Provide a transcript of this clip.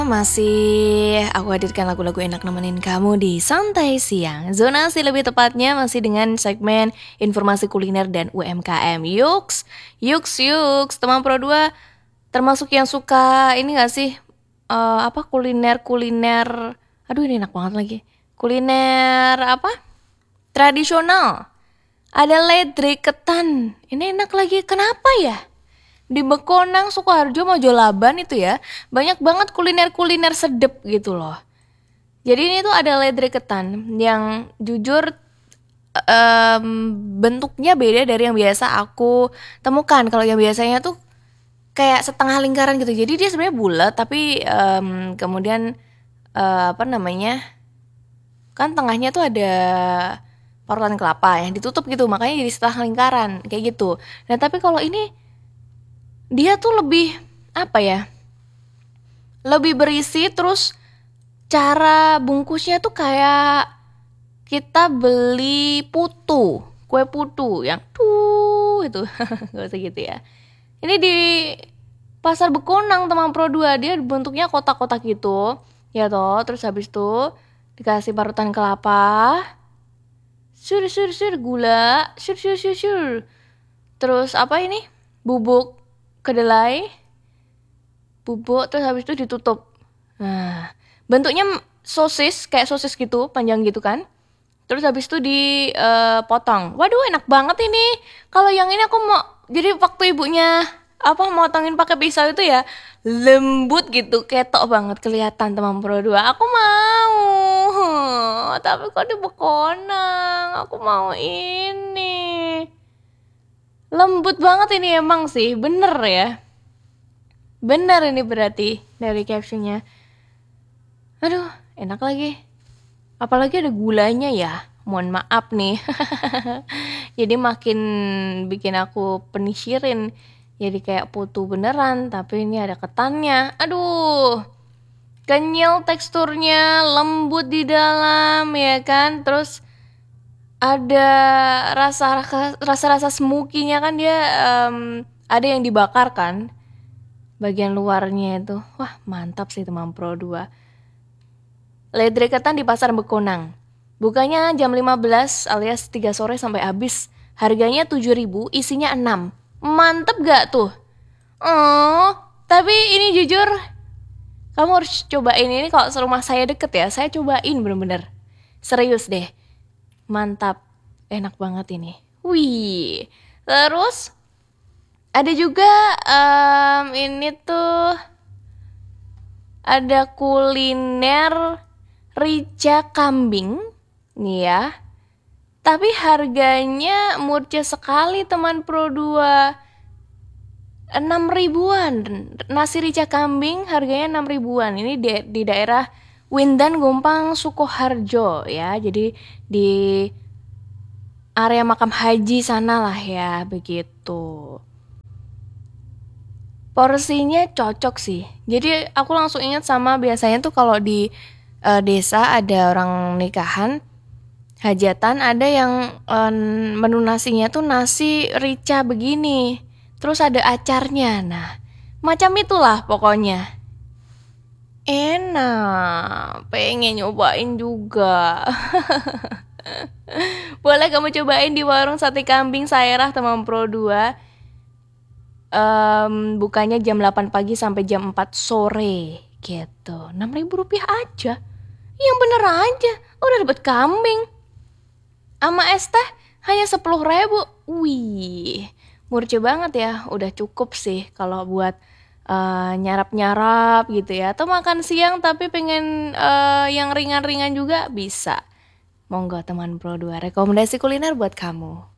Masih aku hadirkan lagu-lagu enak nemenin kamu di Santai Siang. Zonasi lebih tepatnya masih dengan segmen informasi kuliner dan UMKM. Yuks, yuks, yuks. Teman Pro 2 termasuk yang suka ini gak sih? Kuliner. Aduh, ini enak banget lagi. Kuliner apa? Tradisional. Ada ledre ketan. Ini enak lagi. Kenapa ya? Di Bekonang, Sukoharjo, Mojolaban itu ya banyak banget kuliner-kuliner sedep gitu loh. Jadi ini tuh ada ledre ketan yang jujur bentuknya beda dari yang biasa aku temukan. Kalau yang biasanya tuh kayak setengah lingkaran gitu. Jadi dia sebenarnya bulat tapi kemudian kan tengahnya tuh ada parutan kelapa yang ditutup gitu, makanya jadi setengah lingkaran kayak gitu. Nah tapi kalau ini dia tuh lebih lebih berisi, terus cara bungkusnya tuh kayak kita beli kue putu yang tuh itu gak usah gitu ya. Ini di Pasar Bekonang teman Pro 2, dia bentuknya kotak-kotak gitu ya toh. Terus habis itu dikasih parutan kelapa, sur gula, sur. Terus bubuk kedelai, bubuk, terus habis itu ditutup. Nah, bentuknya kayak sosis gitu, panjang gitu kan. Terus habis itu dipotong. Waduh, enak banget ini. Kalau yang ini aku mau, jadi waktu ibunya motongin pakai pisau itu ya lembut gitu, ketok banget kelihatan teman Pro 2. Aku mau. Tapi kok di Bekonang, aku mau ini. Lembut banget ini emang sih, bener ya. Bener ini berarti dari captionnya. Aduh, enak lagi. Apalagi ada gulanya ya. Mohon maaf nih. Jadi makin bikin aku penisirin. Jadi kayak putu beneran, tapi ini ada ketannya. Aduh. Kenyal teksturnya, lembut di dalam ya kan. Terus ada rasa smoky-nya kan, dia ada yang dibakar kan bagian luarnya itu. Wah, mantap sih teman Pro 2. Ledre ketan di Pasar Bekonang. Bukanya jam 15 alias 3 sore sampai habis. Harganya 7.000, isinya 6. Mantep gak tuh? Oh, tapi ini jujur kamu harus cobain ini. Kalau rumah saya deket ya, saya cobain bener-bener. Serius deh. Mantap, enak banget ini. Wih, terus ada juga ini tuh ada kuliner rica kambing nih ya. Tapi harganya murah sekali teman Pro 2. 6 ribuan. Nasi rica kambing harganya 6 ribuan. Ini di daerah Windan Gompang Sukoharjo ya. Jadi di area makam haji sana lah ya, begitu. Porsinya cocok sih. Jadi aku langsung ingat sama biasanya tuh kalau di desa ada orang nikahan, hajatan, ada yang menu nasinya tuh nasi rica begini. Terus ada acarnya. Nah, macam itulah pokoknya. Enak, pengen nyobain juga. Boleh kamu cobain di warung sate kambing Sairah teman Pro 2. Bukanya jam 8 pagi sampai jam 4 sore gitu. 6.000 rupiah aja. Yang bener aja, udah dapet kambing. Sama es teh hanya 10.000. Wih, murah banget ya. Udah cukup sih kalau buat nyarap-nyarap gitu ya. Atau makan siang tapi pengen yang ringan-ringan juga bisa. Monggo teman Pro 2, rekomendasi kuliner buat kamu.